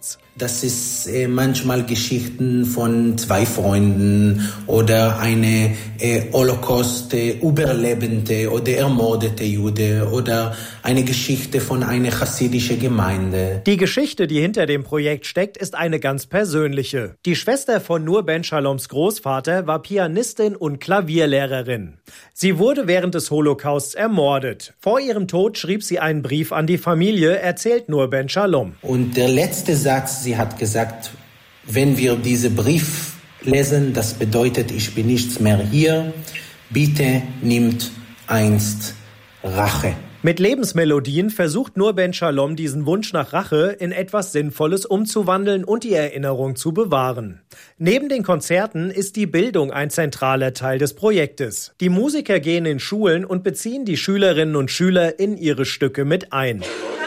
Projekts. Das ist manchmal Geschichten von zwei Freunden oder eine Holocaust-Überlebende oder ermordete Jude oder eine Geschichte von einer chassidischen Gemeinde. Die Geschichte, die hinter dem Projekt steckt, ist eine ganz persönliche. Die Schwester von Nur Ben Shaloms Großvater war Pianistin und Klavierlehrerin. Sie wurde während des Holocausts ermordet. Vor ihrem Tod schrieb sie einen Brief an die Familie, erzählt Nur Ben Shalom. Und der letzte Satz, sie hat gesagt, wenn wir diesen Brief lesen, das bedeutet, ich bin nichts mehr hier, bitte nimmt einst Rache. Mit Lebensmelodien versucht Nur Ben Shalom diesen Wunsch nach Rache in etwas Sinnvolles umzuwandeln und die Erinnerung zu bewahren. Neben den Konzerten ist die Bildung ein zentraler Teil des Projektes. Die Musiker gehen in Schulen und beziehen die Schülerinnen und Schüler in ihre Stücke mit ein.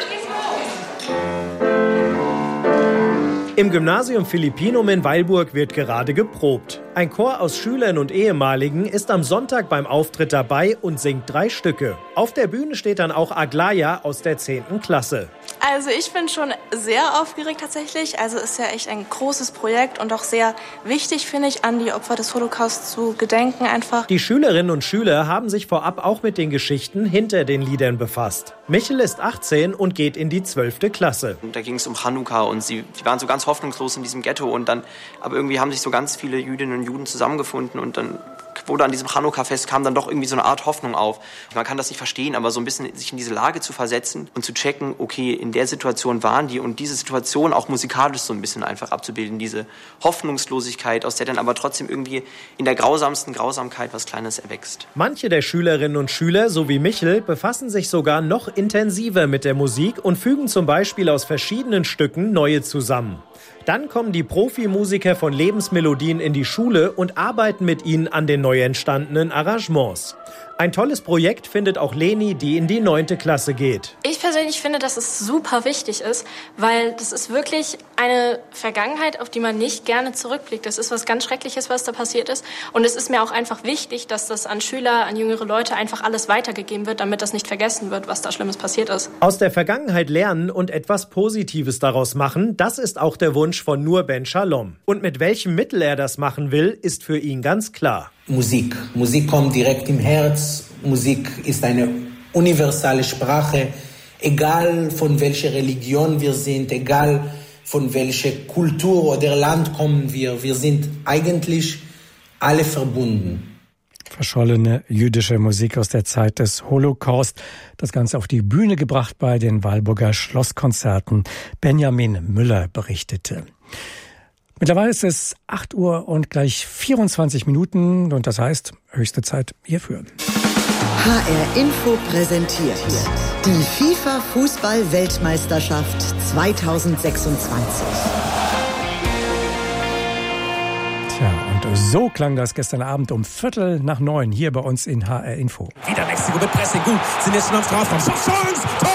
Im Gymnasium Philippinum in Weilburg wird gerade geprobt. Ein Chor aus Schülern und Ehemaligen ist am Sonntag beim Auftritt dabei und singt 3 Stücke. Auf der Bühne steht dann auch Aglaya aus der 10. Klasse. Also ich bin schon sehr aufgeregt tatsächlich. Also ist ja echt ein großes Projekt und auch sehr wichtig, finde ich, an die Opfer des Holocaust zu gedenken einfach. Die Schülerinnen und Schüler haben sich vorab auch mit den Geschichten hinter den Liedern befasst. Michel ist 18 und geht in die 12. Klasse. Da ging es um Chanukka und die waren so ganz hoffnungslos in diesem Ghetto und dann, aber irgendwie haben sich so ganz viele Jüdinnen und Juden zusammengefunden und dann wurde an diesem Chanukka-Fest kam dann doch irgendwie so eine Art Hoffnung auf. Man kann das nicht verstehen, aber so ein bisschen sich in diese Lage zu versetzen und zu checken, okay, in der Situation waren die und diese Situation auch musikalisch so ein bisschen einfach abzubilden, diese Hoffnungslosigkeit, aus der dann aber trotzdem irgendwie in der grausamsten Grausamkeit was Kleines erwächst. Manche der Schülerinnen und Schüler, so wie Michel, befassen sich sogar noch intensiver mit der Musik und fügen zum Beispiel aus verschiedenen Stücken neue zusammen. Dann kommen die Profimusiker von Lebensmelodien in die Schule und arbeiten mit ihnen an den neu entstandenen Arrangements. Ein tolles Projekt findet auch Leni, die in die 9. Klasse geht. Ich persönlich finde, dass es super wichtig ist, weil das ist wirklich eine Vergangenheit, auf die man nicht gerne zurückblickt. Das ist was ganz Schreckliches, was da passiert ist. Und es ist mir auch einfach wichtig, dass das an Schüler, an jüngere Leute einfach alles weitergegeben wird, damit das nicht vergessen wird, was da Schlimmes passiert ist. Aus der Vergangenheit lernen und etwas Positives daraus machen, das ist auch der Wunsch von Nur Ben Shalom. Und mit welchem Mittel er das machen will, ist für ihn ganz klar. Musik. Musik kommt direkt im Herz. Musik ist eine universale Sprache. Egal von welcher Religion wir sind, egal von welcher Kultur oder Land kommen wir sind eigentlich alle verbunden. Verschollene jüdische Musik aus der Zeit des Holocaust. Das Ganze auf die Bühne gebracht bei den Weilburger Schlosskonzerten. Benjamin Müller berichtete. Mittlerweile ist es 8 Uhr und gleich 24 Minuten und das heißt, höchste Zeit hierfür. HR Info präsentiert die FIFA-Fußball-Weltmeisterschaft 2026. Tja, und so klang das gestern Abend um 8:45 hier bei uns in HR Info. Wieder Mexiko mit Pressing, gut, sind jetzt schon am Strafraum. Chance, Tor!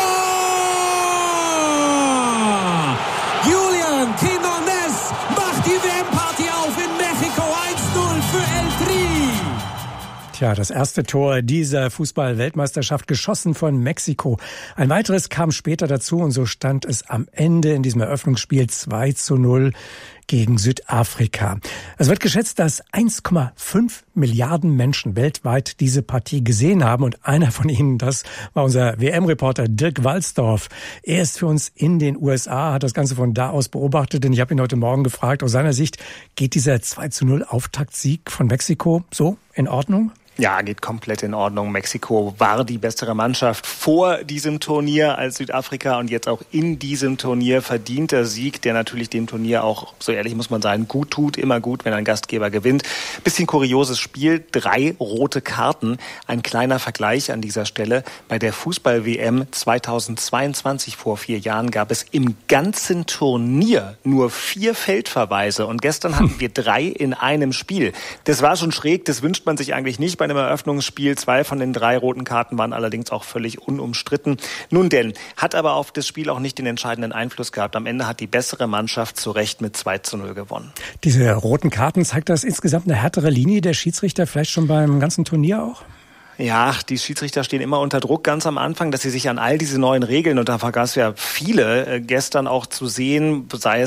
Julian Quinones macht die WM-Party auf in Mexiko, 1:0 für El Tri. Tja, das erste Tor dieser Fußball-Weltmeisterschaft geschossen von Mexiko. Ein weiteres kam später dazu und so stand es am Ende in diesem Eröffnungsspiel 2:0 gegen Südafrika. Es wird geschätzt, dass 1,5 Milliarden Menschen weltweit diese Partie gesehen haben und einer von ihnen, das war unser WM-Reporter Dirk Walsdorf. Er ist für uns in den USA, hat das Ganze von da aus beobachtet, denn ich habe ihn heute Morgen gefragt, aus seiner Sicht, geht dieser 2:0 Auftaktsieg von Mexiko so in Ordnung? Ja, geht komplett in Ordnung. Mexiko war die bessere Mannschaft vor diesem Turnier als Südafrika und jetzt auch in diesem Turnier verdienter Sieg, der natürlich dem Turnier auch, so ehrlich muss man sagen, gut tut. Immer gut, wenn ein Gastgeber gewinnt. Bisschen kurioses Spiel, 3 rote Karten. Ein kleiner Vergleich an dieser Stelle. Bei der Fußball-WM 2022 vor 4 Jahren gab es im ganzen Turnier nur 4 Feldverweise und gestern hatten wir 3 in einem Spiel. Das war schon schräg, das wünscht man sich eigentlich nicht bei einem Eröffnungsspiel. 2 von den 3 roten Karten waren allerdings auch völlig unumstritten. Nun denn, hat aber auf das Spiel auch nicht den entscheidenden Einfluss gehabt. Am Ende hat die bessere Mannschaft zu Recht mit 2:0 gewonnen. Diese roten Karten, zeigt das insgesamt eine härtere Linie der Schiedsrichter, vielleicht schon beim ganzen Turnier auch? Ja, die Schiedsrichter stehen immer unter Druck ganz am Anfang, dass sie sich an all diese neuen Regeln, und da gab es ja viele gestern auch zu sehen, sei es